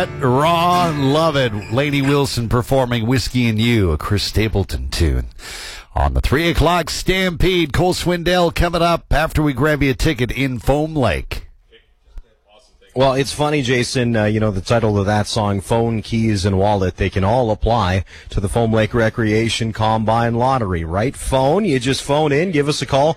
Ron Love It. Lainey Wilson performing Whiskey and You, a Chris Stapleton tune. On the 3 o'clock Stampede, Cole Swindell coming up after we grab you a ticket in Foam Lake. Well, it's funny, Jason, the title of that song, Phone, Keys, and Wallet, they can all apply to the Foam Lake Recreation Combine Lottery, right? Phone, you just phone in, give us a call,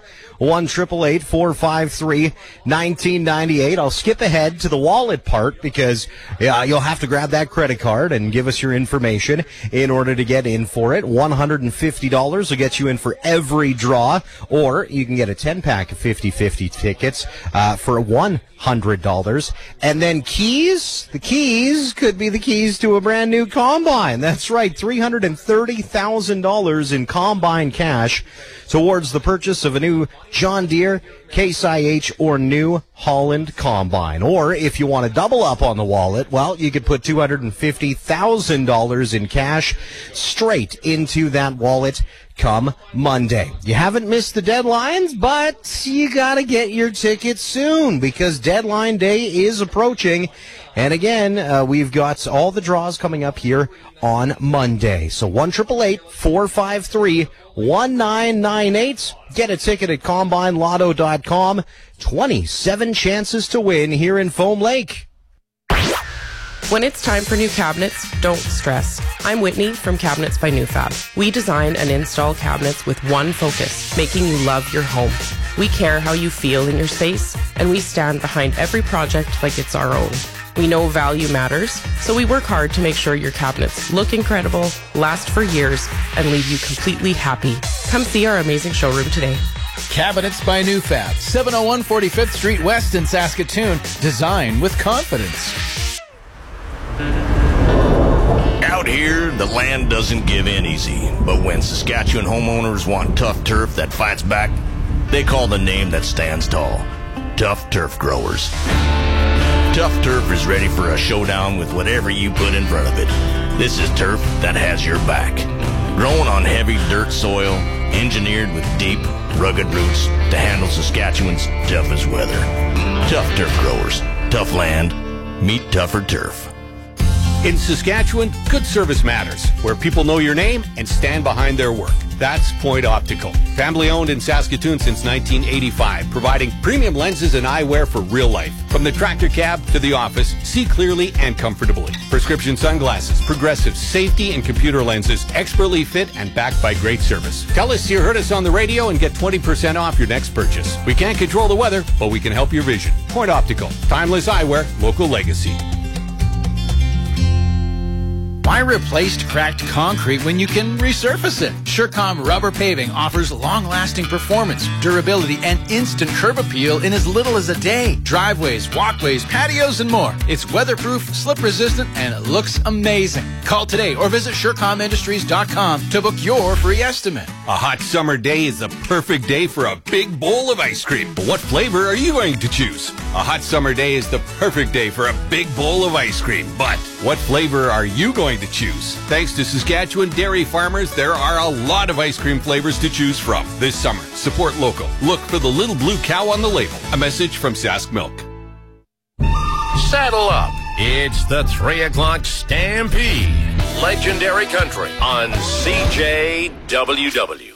1-888-453-1998. I'll skip ahead to the wallet part because you'll have to grab that credit card and give us your information in order to get in for it. $150 will get you in for every draw, or you can get a 10-pack of 50/50 tickets for $100. And then keys, the keys could be the keys to a brand new combine. That's right, $330,000 in combine cash towards the purchase of a new John Deere, Case IH, or New Holland combine. Or if you want to double up on the wallet, well, you could put $250,000 in cash straight into that wallet come Monday. You haven't missed the deadlines, but you got to get your tickets soon because deadline day is approaching. And again, we've got all the draws coming up here on Monday. So 1-888-453-1998. Get a ticket at CombineLotto.com. 27 chances to win here in Foam Lake. When it's time for new cabinets, don't stress. I'm Whitney from Cabinets by NewFab. We design and install cabinets with one focus, making you love your home. We care how you feel in your space, and we stand behind every project like it's our own. We know value matters, so we work hard to make sure your cabinets look incredible, last for years, and leave you completely happy. Come see our amazing showroom today. Cabinets by NewFab, 701 45th Street West in Saskatoon. Design with confidence. Out here, the land doesn't give in easy, but when Saskatchewan homeowners want tough turf that fights back, they call the name that stands tall, Tough Turf Growers. Tough Turf is ready for a showdown with whatever you put in front of it. This is turf that has your back. Grown on heavy dirt soil, engineered with deep, rugged roots to handle Saskatchewan's toughest weather. Tough Turf Growers, tough land, meet tougher turf. In Saskatchewan, good service matters, where people know your name and stand behind their work. That's Point Optical. Family owned in Saskatoon since 1985, providing premium lenses and eyewear for real life. From the tractor cab to the office, see clearly and comfortably. Prescription sunglasses, progressive safety and computer lenses, expertly fit and backed by great service. Tell us you heard us on the radio and get 20% off your next purchase. We can't control the weather, but we can help your vision. Point Optical. Timeless eyewear, local legacy. Why replace cracked concrete when you can resurface it? Surecom Rubber Paving offers long-lasting performance, durability, and instant curb appeal in as little as a day. Driveways, walkways, patios, and more. It's weatherproof, slip-resistant, and it looks amazing. Call today or visit SurecomIndustries.com to book your free estimate. A hot summer day is the perfect day for a big bowl of ice cream. But what flavor are you going to choose? A hot summer day is the perfect day for a big bowl of ice cream. But what flavor are you going to choose? Thanks to Saskatchewan dairy farmers, there are a lot of ice cream flavors to choose from this summer. Support local. Look for the little blue cow on the label. A message from Sask Milk. Saddle up. It's the 3 o'clock Stampede. Legendary Country on CJWW.